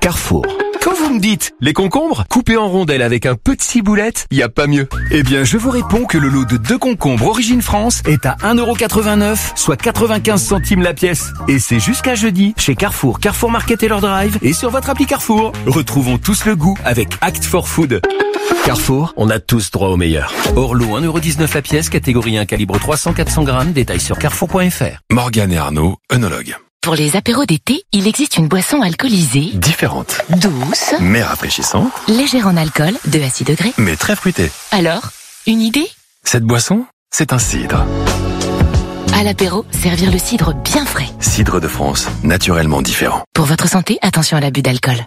Carrefour. Quand vous me dites les concombres coupés en rondelles avec un peu de ciboulette, y a pas mieux. Eh bien, je vous réponds que le lot de 2 concombres Origine France est à 1,89€, soit 95 centimes la pièce. Et c'est jusqu'à jeudi chez Carrefour, Carrefour Market et leur drive et sur votre appli Carrefour. Retrouvons tous le goût avec Act for Food. Carrefour, on a tous droit au meilleur. Orlo 1,19€ la pièce, catégorie 1, calibre 300-400 grammes, détail sur carrefour.fr. Morgane et Arnaud, œnologue. Pour les apéros d'été, il existe une boisson alcoolisée, Différente, douce, mais rafraîchissante, légère en alcool, 2 à 6 degrés. mais très fruitée. Alors, une idée? Cette boisson, c'est un cidre. À l'apéro, servir le cidre bien frais. Cidre de France, naturellement différent. Pour votre santé, attention à l'abus d'alcool.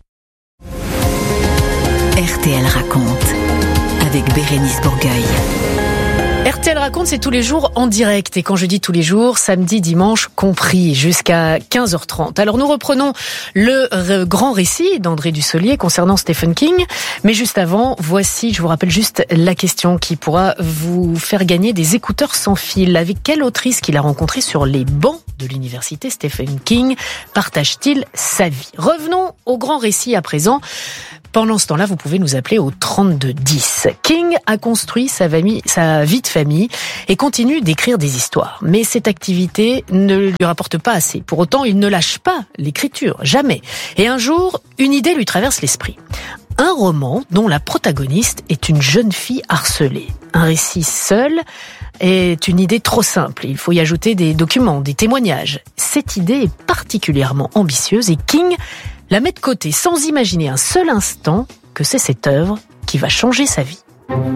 RTL raconte avec Bérénice Bourgueil. RTL raconte, c'est tous les jours en direct. Et quand je dis tous les jours, samedi, dimanche compris, jusqu'à 15h30. Alors nous reprenons le grand récit d'André Dussolier concernant Stephen King. Mais juste avant, voici, je vous rappelle juste la question qui pourra vous faire gagner des écouteurs sans fil. Avec quelle autrice qu'il a rencontré sur les bancs de l'université Stephen King partage-t-il sa vie? Revenons au grand récit à présent. Pendant ce temps-là, vous pouvez nous appeler au 3210. King a construit sa vie de famille et continue d'écrire des histoires. Mais cette activité ne lui rapporte pas assez. Pour autant, il ne lâche pas l'écriture, jamais. Et un jour, une idée lui traverse l'esprit. Un roman dont la protagoniste est une jeune fille harcelée. Un récit seul est une idée trop simple. Il faut y ajouter des documents, des témoignages. Cette idée est particulièrement ambitieuse et King la met de côté sans imaginer un seul instant que c'est cette œuvre qui va changer sa vie.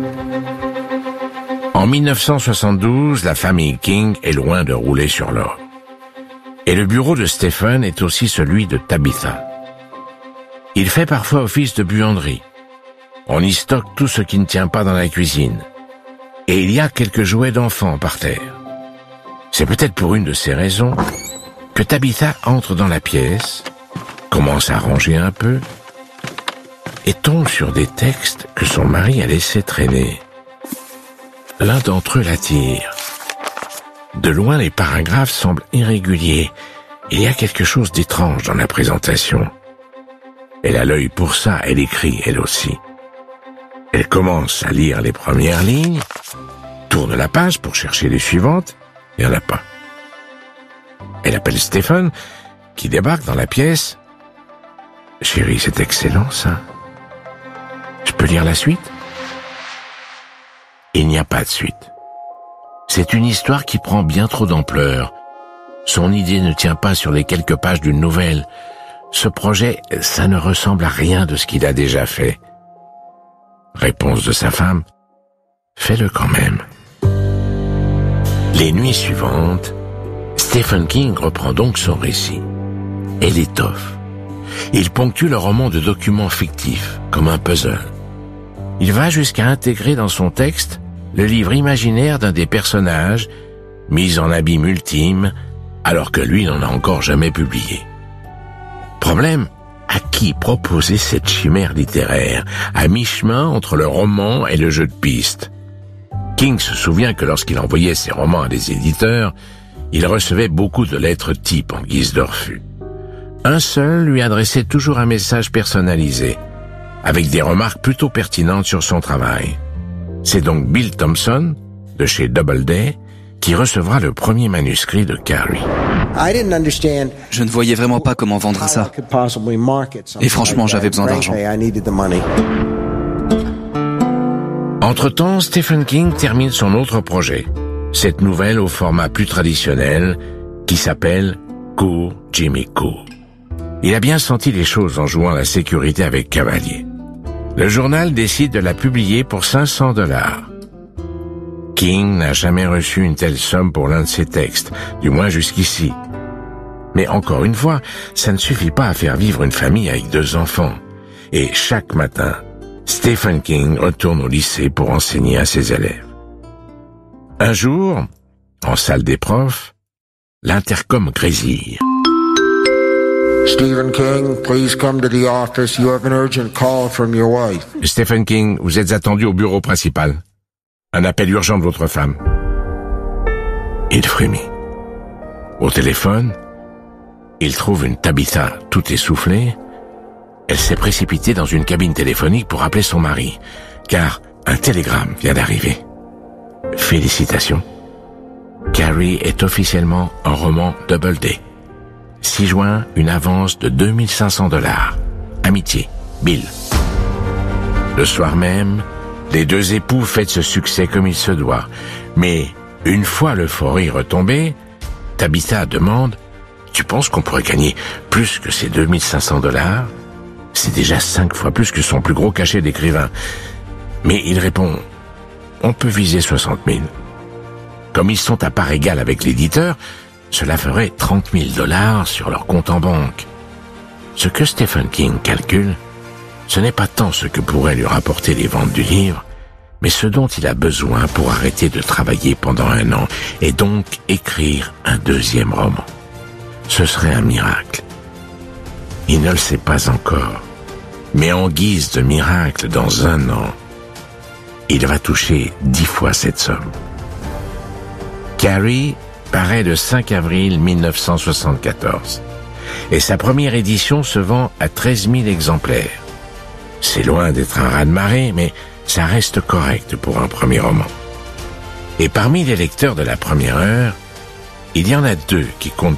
En 1972, la famille King est loin de rouler sur l'or. Et le bureau de Stephen est aussi celui de Tabitha. Il fait parfois office de buanderie. On y stocke tout ce qui ne tient pas dans la cuisine. Et il y a quelques jouets d'enfants par terre. C'est peut-être pour une de ces raisons que Tabitha entre dans la pièce, commence à ranger un peu et tombe sur des textes que son mari a laissés traîner. L'un d'entre eux l'attire. De loin, les paragraphes semblent irréguliers. Il y a quelque chose d'étrange dans la présentation. Elle a l'œil pour ça, elle écrit, elle aussi. Elle commence à lire les premières lignes, tourne la page pour chercher les suivantes, il n'y en a pas. Elle appelle Stephen, qui débarque dans la pièce. « Chérie, c'est excellent, ça. Je peux lire la suite ?» Il n'y a pas de suite. C'est une histoire qui prend bien trop d'ampleur. Son idée ne tient pas sur les quelques pages d'une nouvelle. Ce projet, ça ne ressemble à rien de ce qu'il a déjà fait. Réponse de sa femme, fais-le quand même. Les nuits suivantes, Stephen King reprend donc son récit et l'étoffe. Il ponctue le roman de documents fictifs, comme un puzzle. Il va jusqu'à intégrer dans son texte le livre imaginaire d'un des personnages, mis en habits multimes, alors que lui n'en a encore jamais publié. Problème, à qui proposer cette chimère littéraire, à mi-chemin entre le roman et le jeu de piste? King se souvient que lorsqu'il envoyait ses romans à des éditeurs, il recevait beaucoup de lettres types en guise de refus. Un seul lui adressait toujours un message personnalisé, avec des remarques plutôt pertinentes sur son travail. C'est donc Bill Thompson, de chez Doubleday, qui recevra le premier manuscrit de Carrie. Je ne voyais vraiment pas comment vendre ça. Et franchement, j'avais besoin d'argent. Entre-temps, Stephen King termine son autre projet, cette nouvelle au format plus traditionnel, qui s'appelle Court Jimmy Court. Il a bien senti les choses en jouant la sécurité avec Cavalier. Le journal décide de la publier pour $500. King n'a jamais reçu une telle somme pour l'un de ses textes, du moins jusqu'ici. Mais encore une fois, ça ne suffit pas à faire vivre une famille avec 2 enfants. Et chaque matin, Stephen King retourne au lycée pour enseigner à ses élèves. Un jour, en salle des profs, l'intercom grésille. Stephen King, please come to the office. You have an urgent call from your wife. Stephen King, vous êtes attendu au bureau principal. Un appel urgent de votre femme. Il frémit. Au téléphone, il trouve une Tabitha tout essoufflée elle s'est précipitée dans une cabine téléphonique pour appeler son mari, car un télégramme vient d'arriver. Félicitations. Carrie est officiellement en roman Doubleday. 6 juin, une avance de $2500. Amitié, Bill. Le soir même, les deux époux fêtent ce succès comme il se doit. Mais, une fois l'euphorie retombée, Tabitha demande « Tu penses qu'on pourrait gagner plus que ces $2500 ?» C'est déjà 5 fois plus que son plus gros cachet d'écrivain. Mais il répond « On peut viser 60 000. » Comme ils sont à part égale avec l'éditeur, cela ferait $30 000 sur leur compte en banque. Ce que Stephen King calcule, ce n'est pas tant ce que pourraient lui rapporter les ventes du livre, mais ce dont il a besoin pour arrêter de travailler pendant 1 an et donc écrire un 2e roman. Ce serait un miracle. Il ne le sait pas encore, mais en guise de miracle, dans 1 an, il va toucher 10 fois cette somme. Carrie paraît le 5 avril 1974 et sa première édition se vend à 13 000 exemplaires. C'est loin d'être un raz-de-marée, mais ça reste correct pour un premier roman. Et parmi les lecteurs de la première heure, il y en a 2 qui comptent